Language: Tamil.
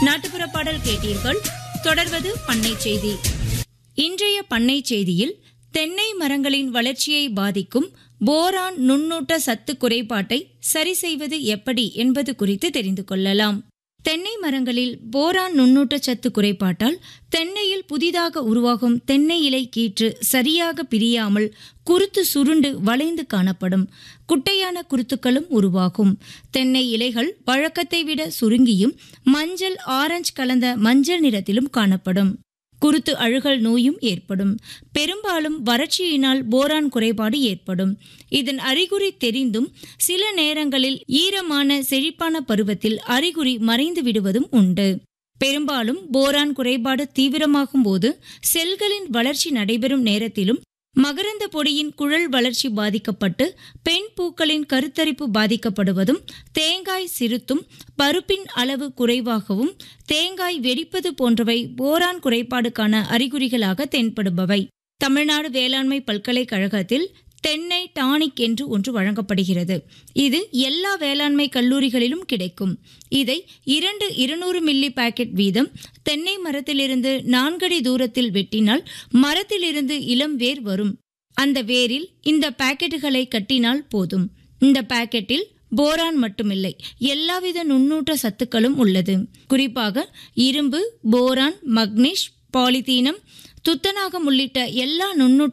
நாட்டுப்புற பாடல் கேட்டீர்கள். தொடர்வது பண்ணை செய்தி. இன்றைய பண்ணை செய்தியில் தென்னை மரங்களின் வளர்ச்சியை பாதிக்கும் போரான் நுண்ணூட்ட சத்து குறைபாட்டை சரி செய்வது எப்படி என்பது குறித்து தெரிந்து கொள்ளலாம். தென்னை மரங்களில் போரான் நுண்ணூட்ட சத்து குறைபாட்டால் தென்னையில் புதிதாக உருவாகும் தென்னை இலை கீற்று சரியாக பிரியாமல் குருத்து சுருண்டு வளைந்து காணப்படும். குட்டையான குருத்துக்களும் உருவாகும். தென்னை இலைகள் வழக்கத்தை விட சுருங்கியும் மஞ்சள் ஆரஞ்சு கலந்த மஞ்சள் நிறத்திலும் காணப்படும். குருத்து அழுகல் நோயும் ஏற்படும். பெரும்பாலும் வறட்சியினால் போரான் குறைபாடு ஏற்படும். இதன் அறிகுறி தெரிந்தும் சில நேரங்களில் ஈரமான செழிப்பான பருவத்தில் அறிகுறி மறைந்து விடுவதும் உண்டு. பெரும்பாலும் போரான் குறைபாடு தீவிரமாகும் போது செல்களின் வளர்ச்சி நடைபெறும் நேரத்திலும் மகரந்த பொடியின் குழல் வளர்ச்சி பாதிக்கப்பட்டு பெண் பூக்களின் கருத்தரிப்பு பாதிக்கப்படுவதும், தேங்காய் சிறுத்தும் பருப்பின் அளவு குறைவாகவும் தேங்காய் வெடிப்பது போன்றவை போரான் குறைபாடுக்கான அறிகுறிகளாக தென்படுபவை. தமிழ்நாடு வேளாண்மை பல்கலைக்கழகத்தில் தென்னை டானிக் என்று ஒன்று வழங்கப்படுகிறது. இது எல்லா வேளாண்மை கல்லூரிகளிலும் கிடைக்கும். இதை 200 மில்லி பாக்கெட் வீதம் தென்னை மரத்திலிருந்து 4 அடி தூரத்தில் வெட்டினால் மரத்திலிருந்து இளம் வேர் வரும். அந்த வேரில் இந்த பாக்கெட்டுகளை கட்டினால் போதும். இந்த பாக்கெட்டில் போரான் மட்டுமில்லை, எல்லாவித நுண்ணூட்ட சத்துக்களும் உள்ளது. குறிப்பாக இரும்பு, போரான், மக்னீஷ், பாலித்தீனம், துத்தநாகம் உள்ளிட்ட எல்லா நுண்ணூட்ட